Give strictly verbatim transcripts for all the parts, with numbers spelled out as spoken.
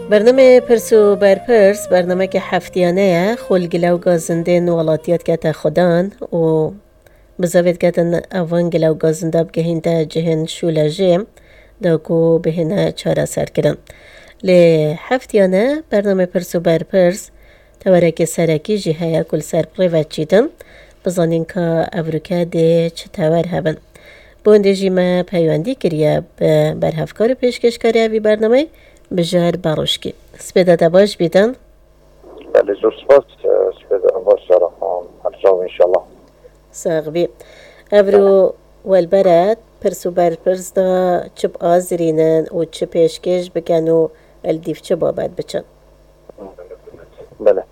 برنامه پرسو برپرس برنامه که هفتیانه خلگلو گازندین ولاتیات که تا خودان و بزاوید که اوان گلو گازنده بگهین تا جهن شولجه داکو بهنه چاره سر کرن. لی هفتیانه برنامه پرسو برپرس تورک سرکی جهه کل سر پریوت چیدن بزنین که افریقا ده چه تور هبن. بونده جیمه پیوندی کریه برهفکار پیشکشکاری اوی برنامه بجار باروشکی. سپیده دباش بیدن؟ بله زور سپاس سپیده باش جارخان هرچاو انشالله ساقبی افرو والبرد پرسو برپرس دا چب آزرینن و چه پیشکش بکن و الدیف چه بابد بچن؟ بله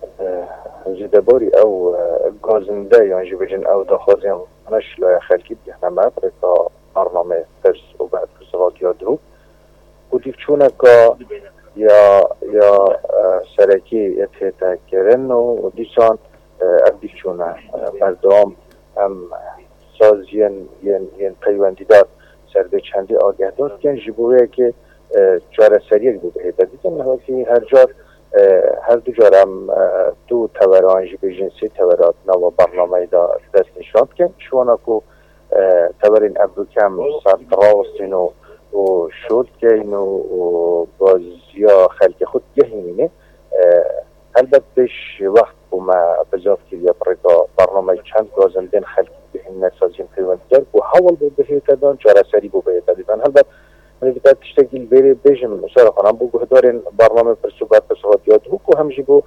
جده باری او گازنده یا انجی بجن او دا خوزیم نشلای خلکی بیهنمه برکا برنامه پرس و برپرس رادیو دو و دیف چونه که یا یا سرکی اتحتا کرن و دیسان ابدیف چونه مردم هم سازین ین ین پیوندی دار سرده چندی آگه داد کن جبوه که جاره سریع بوده هیده دیدن نهاتی هر جار هر دو جارم دو تورانجی به جنسی تورات نو برنامه دا دست نشاد کن شوانا که تورین ابروکم سرطراستین و و شد که اینو بازیا خلق خود گهینه البته بش وقت بوما بزاف کلیه برگا برنامه چند گازندین خلق بهین نسازین پیوند دار و حول بود بهیتا دان چاره سری بود بهیتا دیدن البته من بیتا تشتگیل بری بیجم مشاره خانم بو گهدارین برنامه پرسوبات پرسوبات یاد هو همجی بو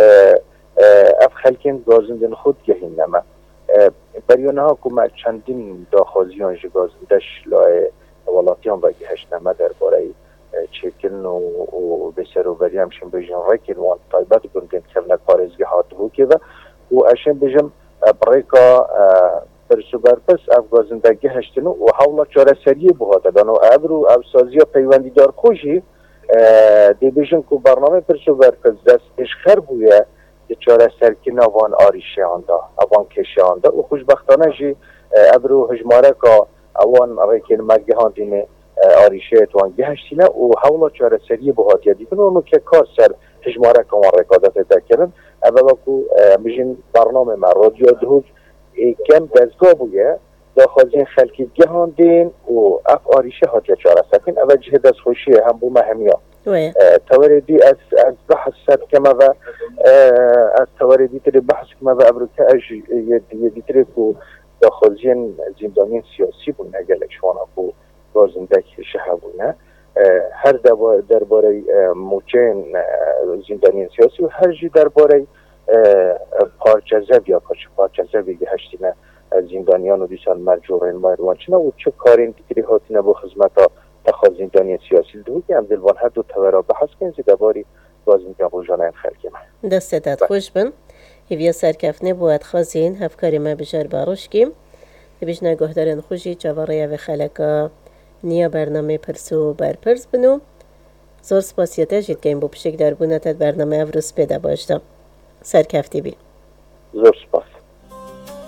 اف خلقین گازندین خود گهین نما بریانها کما چندین داخازیان جی گازندش لای ولاتیان باقی هشتنامه در باره چکن و بسر و بری همشون بجن رای که وان طایبات گندین کلنه کارزگی هاته بو که و اشن بجم بریکا پرسو برپس افغازندگی هشتنو و حولا چاره سریع بوهاته دانو ابرو افسازی پیوندی دار خوشی دی بجن که برنامه پرسو برپس دست اشخر بویه چاره سرکن وان آریشه آنده وان کشه آنده و خوشبختانه جی ابرو هجماره که اوان ریکن مگهان دینه آریشه توان گهشتینه و حولا چاره سریع بوهاتی دیدن اونو که کار سر هجماره که وان رکادت تکرن اولا که بجن برنامه ما رادیو دهوک کم دزگاه بویه داخلین خلکی گهان دین و اف آریشه هاتی چاره سکن اولا جه دست خوشیه هم بو مهمیا تواردی از از بحث سر کما و از تواردی تری بحث کما و امریکا اج یه تری که داخلین زندانین سیاسی بونه اگه شوانا که گازندک شهر بونه هر درباره موچین زندانین سیاسی و هر جی درباره پارچزب یا پارچزبی که هشتینه زندانیان و دیسان مرجورین مایروانچنه و چه کارین دیگری هاتینه با خدمتا تخواه زندانی سیاسی دو که هم دلوان هر دو تورا بحث کن زیدواری گازندگان روزانه این خلقی من دستت خوش بن هیویا سرکفنه بود خوازین هفکاری ما بجار باروش کیم بیش نگاه دارن خوشی جواره و خلقا نیا برنامه پرسو برپرس بنو زور سپاسیته جید که این بپشک در بونتت برنامه افروز پیدا باشدم سرکفتی بی زور سپاس